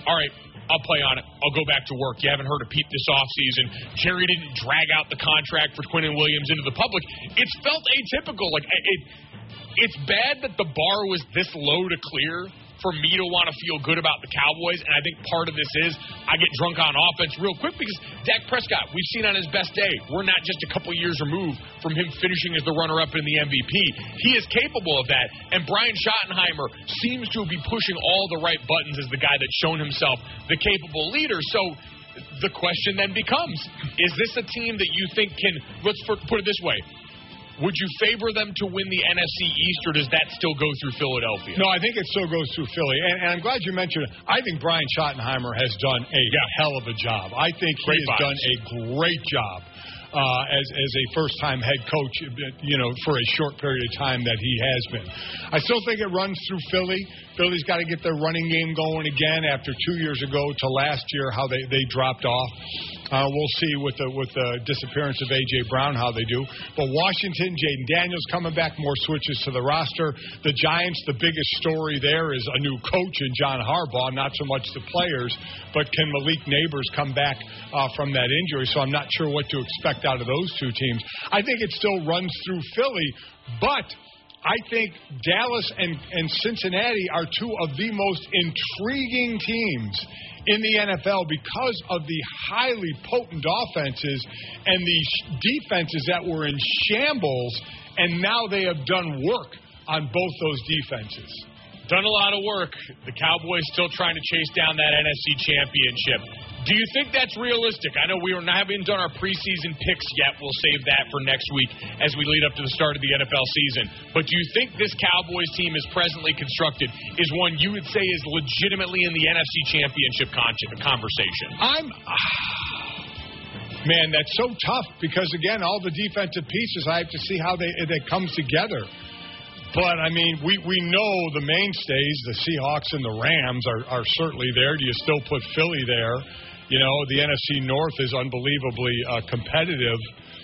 all right, I'll play on it. I'll go back to work. You haven't heard of Pete this offseason. Jerry didn't drag out the contract for Quinnen Williams into the public. It's felt atypical. It's bad that the bar was this low to clear for me to want to feel good about the Cowboys, and I think part of this is I get drunk on offense real quick because Dak Prescott, we've seen on his best day, we're not just a couple years removed from him finishing as the runner-up in the MVP. He is capable of that, and Brian Schottenheimer seems to be pushing all the right buttons as the guy that's shown himself the capable leader. So the question then becomes, is this a team that you think can, let's put it this way, would you favor them to win the NFC East, or does that still go through Philadelphia? No, I think it still goes through Philly. And I'm glad you mentioned it. I think Brian Schottenheimer has done a hell of a job. I think he has done a great job as a first-time head coach, for a short period of time that he has been. I still think it runs through Philly. Philly's got to get their running game going again after 2 years ago to last year, how they dropped off. We'll see with the disappearance of A.J. Brown how they do. But Washington, Jaden Daniels coming back, more switches to the roster. The Giants, the biggest story there is a new coach in John Harbaugh, not so much the players, but can Malik Neighbors come back from that injury? So I'm not sure what to expect out of those two teams. I think it still runs through Philly, but I think Dallas and Cincinnati are two of the most intriguing teams in the NFL because of the highly potent offenses and the defenses that were in shambles, and now they have done work on both those defenses. Done a lot of work. The Cowboys still trying to chase down that NFC championship. Do you think that's realistic? I know we haven't done our preseason picks yet. We'll save that for next week as we lead up to the start of the NFL season. But do you think this Cowboys team is presently constructed is one you would say is legitimately in the NFC championship conversation? Man, that's so tough because, again, all the defensive pieces, I have to see how they comes together. But, I mean, we know the mainstays, the Seahawks and the Rams, are certainly there. Do you still put Philly there? You know, the NFC North is unbelievably competitive.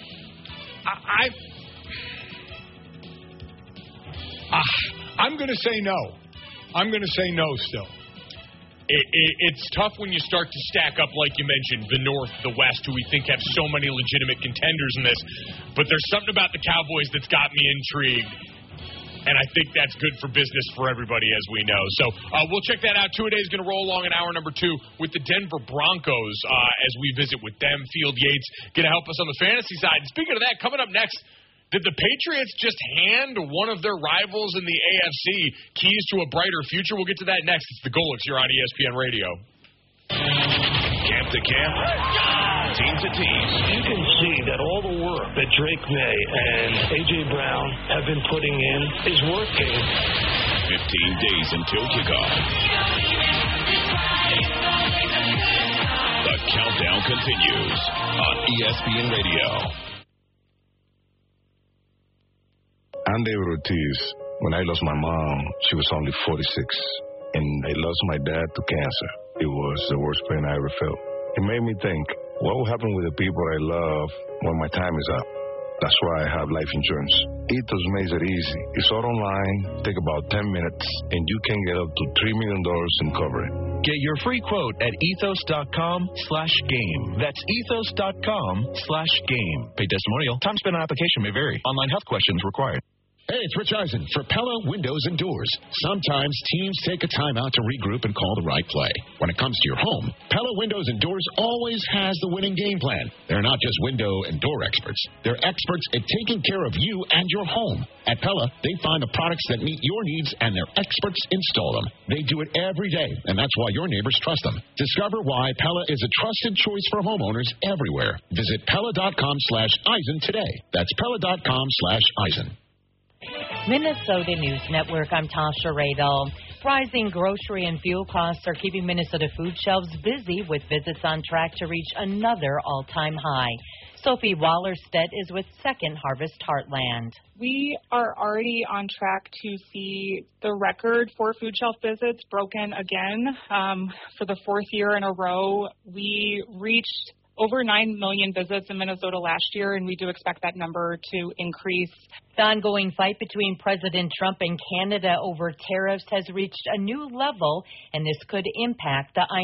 I'm going to say no. I'm going to say no still. It's tough when you start to stack up, like you mentioned, the North, the West, who we think have so many legitimate contenders in this. But there's something about the Cowboys that's got me intrigued. And I think that's good for business for everybody, as we know. So we'll check that out. Two-A-Day is going to roll along in hour number 2 with the Denver Broncos as we visit with them. Field Yates going to help us on the fantasy side. And speaking of that, coming up next, did the Patriots just hand one of their rivals in the AFC keys to a brighter future? We'll get to that next. It's the Golics here on ESPN Radio. Camp to camp, team to team. You can see that all the work that Drake May and A.J. Brown have been putting in is working. 15 days until kickoff. The countdown continues on ESPN Radio. I'm David Ortiz. When I lost my mom, she was only 46, and I lost my dad to cancer. It was the worst pain I ever felt. It made me think, what will happen with the people I love when my time is up? That's why I have life insurance. Ethos makes it easy. It's all online, take about 10 minutes, and you can get up to $3 million in coverage. Get your free quote at ethos.com/game. That's ethos.com/game. Paid testimonial. Time spent on application may vary. Online health questions required. Hey, it's Rich Eisen for Pella Windows and Doors. Sometimes teams take a time out to regroup and call the right play. When it comes to your home, Pella Windows and Doors always has the winning game plan. They're not just window and door experts. They're experts at taking care of you and your home. At Pella, they find the products that meet your needs, and their experts install them. They do it every day, and that's why your neighbors trust them. Discover why Pella is a trusted choice for homeowners everywhere. Visit Pella.com/Eisen today. That's Pella.com/Eisen. Minnesota News Network, I'm Tasha Radel. Rising grocery and fuel costs are keeping Minnesota food shelves busy, with visits on track to reach another all-time high. Sophie Wallerstedt is with Second Harvest Heartland. We are already on track to see the record for food shelf visits broken again. For the fourth year in a row, we reached over 9 million visits in Minnesota last year, and we do expect that number to increase. The ongoing fight between President Trump and Canada over tariffs has reached a new level, and this could impact the